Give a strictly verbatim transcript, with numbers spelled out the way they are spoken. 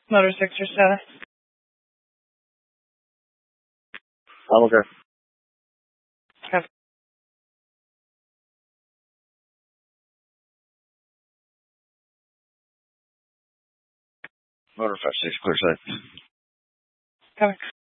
Motor six or seven. I'm okay. Have Motor five six, clear side. coming.